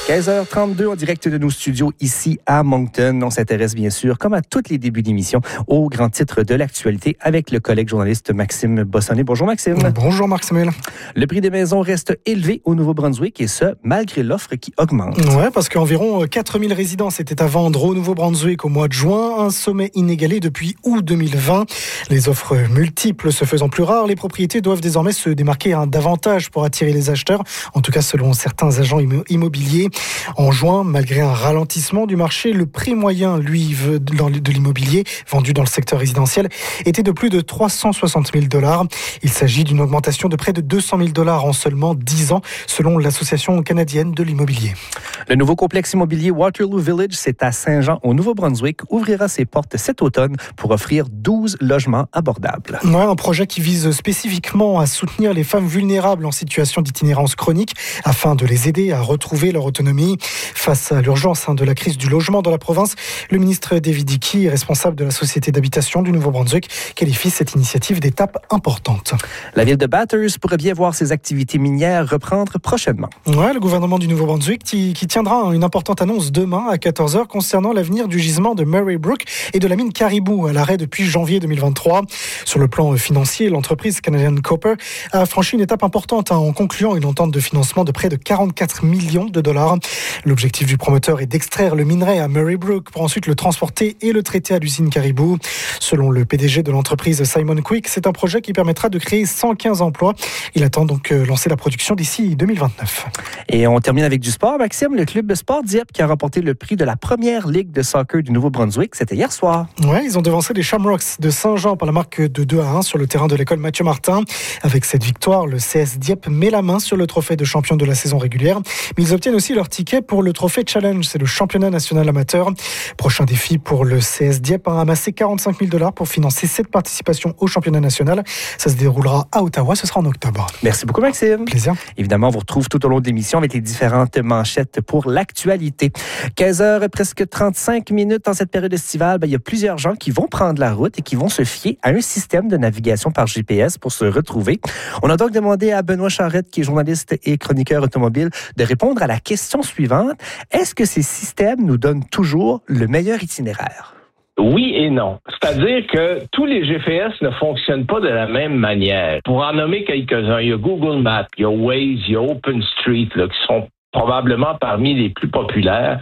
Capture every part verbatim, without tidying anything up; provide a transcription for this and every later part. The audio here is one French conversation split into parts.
quinze heures trente-deux en direct de nos studios ici à Moncton. On s'intéresse bien sûr, comme à tous les débuts d'émission, aux grands titres de l'actualité avec le collègue journaliste Maxime Bossonnet. Bonjour Maxime. Bonjour Marc-Samuel. Le prix des maisons reste élevé au Nouveau-Brunswick et ce, malgré l'offre qui augmente. Oui, parce qu'environ quatre mille résidences étaient à vendre au Nouveau-Brunswick au mois de juin, un sommet inégalé depuis août deux mille vingt. Les offres multiples se faisant plus rares, les propriétés doivent désormais se démarquer un davantage pour attirer les acheteurs, en tout cas selon certains agents immobiliers. En juin, malgré un ralentissement du marché, le prix moyen, lui, de l'immobilier vendu dans le secteur résidentiel était de plus de trois cent soixante mille dollars. Il s'agit d'une augmentation de près de deux cent mille dollars en seulement dix ans, selon l'Association canadienne de l'immobilier. Le nouveau complexe immobilier Waterloo Village, c'est à Saint-Jean, au Nouveau-Brunswick, ouvrira ses portes cet automne pour offrir douze logements abordables. Ouais, un projet qui vise spécifiquement à soutenir les femmes vulnérables en situation d'itinérance chronique afin de les aider à retrouver leur autonomie. Face à l'urgence hein, de la crise du logement dans la province, le ministre David Hickey, responsable de la Société d'habitation du Nouveau-Brunswick, qualifie cette initiative d'étape importante. La ville de Bathurst pourrait bien voir ses activités minières reprendre prochainement. Ouais, le gouvernement du Nouveau-Brunswick qui, qui tiendra une importante annonce demain à quatorze heures concernant l'avenir du gisement de Murray Brook et de la mine Caribou à l'arrêt depuis janvier deux mille vingt-trois. Sur le plan financier, l'entreprise Canadian Copper a franchi une étape importante hein, en concluant une entente de financement de près de quarante-quatre millions de dollars. L'objectif du promoteur est d'extraire le minerai à Murray Brook pour ensuite le transporter et le traiter à l'usine Caribou. Selon le P D G de l'entreprise Simon Quick, c'est un projet qui permettra de créer cent quinze emplois. Il attend donc lancer la production d'ici deux mille vingt-neuf. Et on termine avec du sport, Maxime. Le club de sport Dieppe qui a remporté le prix de la première ligue de soccer du Nouveau-Brunswick. C'était hier soir. Ouais, ils ont devancé les Shamrocks de Saint-Jean par la marque de deux à un sur le terrain de l'école Mathieu Martin. Avec cette victoire, le C S Dieppe met la main sur le trophée de champion de la saison régulière. Mais ils obtiennent aussi leur ticket pour le trophée Challenge. C'est le championnat national amateur. Prochain défi pour le C S Dieppe, a ramassé quarante-cinq mille dollars pour financer cette participation au championnat national. Ça se déroulera à Ottawa. Ce sera en octobre. Merci beaucoup, Maxime. Plaisir. Évidemment, on vous retrouve tout au long de l'émission avec les différentes manchettes pour l'actualité. quinze heures, presque trente-cinq minutes en cette période estivale. Ben, il y a plusieurs gens qui vont prendre la route et qui vont se fier à un système de navigation par G P S pour se retrouver. On a donc demandé à Benoît Charette, qui est journaliste et chroniqueur automobile, de répondre à la question suivante. Est-ce que ces systèmes nous donnent toujours le meilleur itinéraire? Oui et non. C'est-à-dire que tous les G P S ne fonctionnent pas de la même manière. Pour en nommer quelques-uns, il y a Google Maps, il y a Waze, il y a OpenStreet, là, qui sont probablement parmi les plus populaires.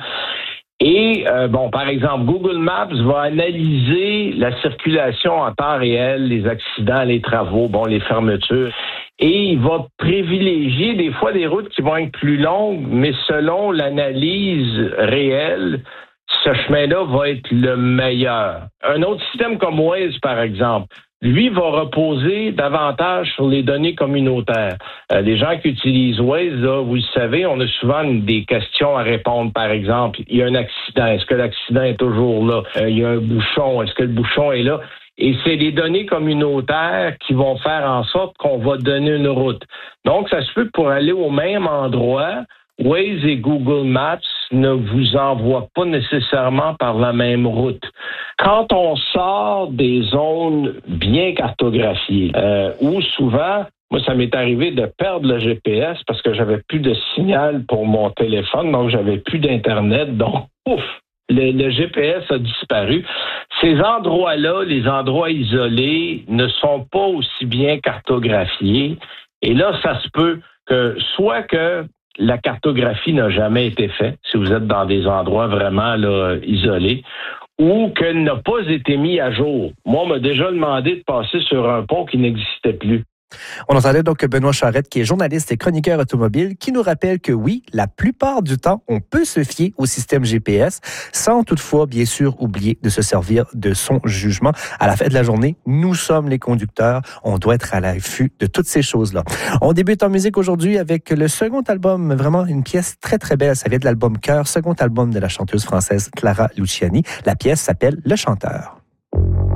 Et, euh, bon, par exemple, Google Maps va analyser la circulation en temps réel, les accidents, les travaux, bon, les fermetures. Et il va privilégier des fois des routes qui vont être plus longues, mais selon l'analyse réelle, ce chemin-là va être le meilleur. Un autre système comme Waze, par exemple, lui va reposer davantage sur les données communautaires. Euh, les gens qui utilisent Waze, là, vous le savez, on a souvent des questions à répondre. Par exemple, il y a un accident. Est-ce que l'accident est toujours là? Euh, il y a un bouchon. Est-ce que le bouchon est là? Et c'est les données communautaires qui vont faire en sorte qu'on va donner une route. Donc, ça se peut que pour aller au même endroit, Waze et Google Maps ne vous envoient pas nécessairement par la même route. Quand on sort des zones bien cartographiées, euh, où souvent, moi, ça m'est arrivé de perdre le G P S parce que j'avais plus de signal pour mon téléphone, donc j'avais plus d'Internet, donc ouf! Le, le G P S a disparu. Ces endroits-là, les endroits isolés, ne sont pas aussi bien cartographiés. Et là, ça se peut que soit que la cartographie n'a jamais été faite, si vous êtes dans des endroits vraiment là, isolés, ou qu'elle n'a pas été mise à jour. Moi, on m'a déjà demandé de passer sur un pont qui n'existait plus. On entendait donc Benoît Charette, qui est journaliste et chroniqueur automobile, qui nous rappelle que oui, la plupart du temps, on peut se fier au système G P S, sans toutefois, bien sûr, oublier de se servir de son jugement. À la fin de la journée, nous sommes les conducteurs. On doit être à l'affût de toutes ces choses-là. On débute en musique aujourd'hui avec le second album, vraiment une pièce très, très belle. Ça vient de l'album Cœur, second album de la chanteuse française Clara Luciani. La pièce s'appelle Le Chanteur.